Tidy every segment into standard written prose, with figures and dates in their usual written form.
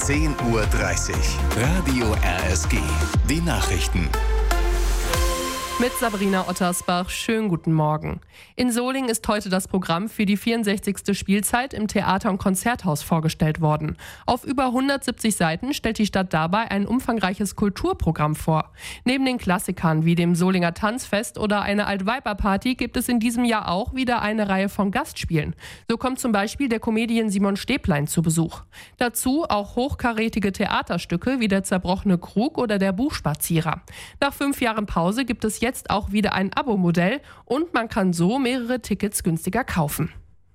10:30 Uhr. Radio RSG. Die Nachrichten. Mit Sabrina Ottersbach, schönen guten Morgen. In Solingen ist heute das Programm für die 64. Spielzeit im Theater- und Konzerthaus vorgestellt worden. Auf über 170 Seiten stellt die Stadt dabei ein umfangreiches Kulturprogramm vor. Neben den Klassikern wie dem Solinger Tanzfest oder eine Altweiberparty gibt es in diesem Jahr auch wieder eine Reihe von Gastspielen. So kommt zum Beispiel der Comedian Simon Stäblein zu Besuch. Dazu auch hochkarätige Theaterstücke wie der zerbrochene Krug oder der Buchspazierer. Nach 5 Jahren Pause gibt es jetzt auch wieder ein Abo-Modell und man kann so mehrere Tickets günstiger kaufen.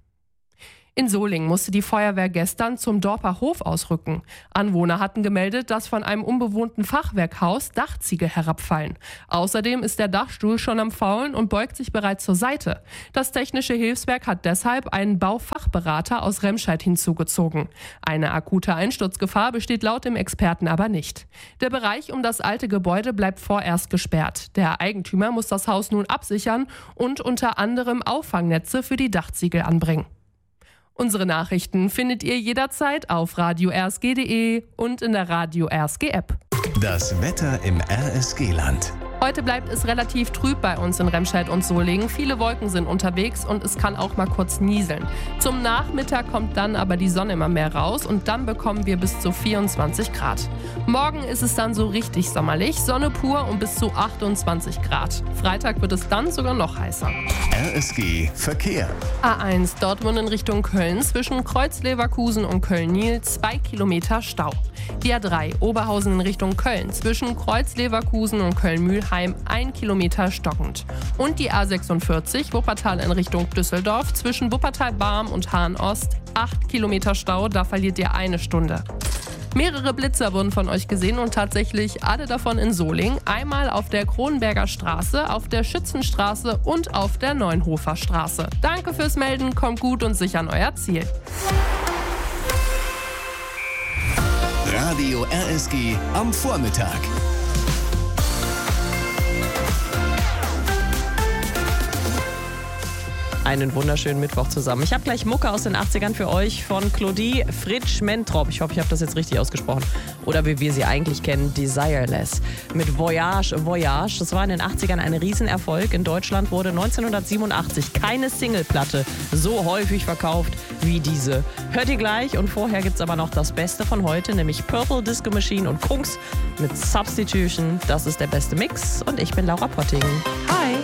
In Solingen musste die Feuerwehr gestern zum Dorper Hof ausrücken. Anwohner hatten gemeldet, dass von einem unbewohnten Fachwerkhaus Dachziegel herabfallen. Außerdem ist der Dachstuhl schon am Faulen und beugt sich bereits zur Seite. Das Technische Hilfswerk hat deshalb einen Baufachberater aus Remscheid hinzugezogen. Eine akute Einsturzgefahr besteht laut dem Experten aber nicht. Der Bereich um das alte Gebäude bleibt vorerst gesperrt. Der Eigentümer muss das Haus nun absichern und unter anderem Auffangnetze für die Dachziegel anbringen. Unsere Nachrichten findet ihr jederzeit auf radio-rsg.de und in der Radio RSG App. Das Wetter im RSG-Land. Heute bleibt es relativ trüb bei uns in Remscheid und Solingen. Viele Wolken sind unterwegs und es kann auch mal kurz nieseln. Zum Nachmittag kommt dann aber die Sonne immer mehr raus und dann bekommen wir bis zu 24 Grad. Morgen ist es dann so richtig sommerlich, Sonne pur und bis zu 28 Grad. Freitag wird es dann sogar noch heißer. RSG Verkehr. A1 Dortmund in Richtung Köln zwischen Kreuz-Leverkusen und Köln-Nil 2 Kilometer Stau. Die A3 Oberhausen in Richtung Köln zwischen Kreuz-Leverkusen und Köln-Mühlheim 1 Kilometer stockend. Und die A46 Wuppertal in Richtung Düsseldorf zwischen Wuppertal-Barm und Hahn-Ost 8 Kilometer Stau, da verliert ihr 1 Stunde. Mehrere Blitzer wurden von euch gesehen und tatsächlich alle davon in Solingen. Einmal auf der Kronenberger Straße, auf der Schützenstraße und auf der Neunhofer Straße. Danke fürs Melden, kommt gut und sicher an euer Ziel. Radio RSG am Vormittag. Einen wunderschönen Mittwoch zusammen. Ich habe gleich Mucke aus den 80ern für euch von Claudie Fritsch-Mentrop. Ich hoffe, ich habe das jetzt richtig ausgesprochen. Oder wie wir sie eigentlich kennen, Desireless. Mit Voyage, Voyage. Das war in den 80ern ein Riesenerfolg. In Deutschland wurde 1987 keine Singleplatte so häufig verkauft wie diese. Hört ihr gleich. Und vorher gibt es aber noch das Beste von heute, nämlich Purple Disco Machine und Kungs mit Substitution. Das ist der beste Mix. Und ich bin Laura Potting. Hi!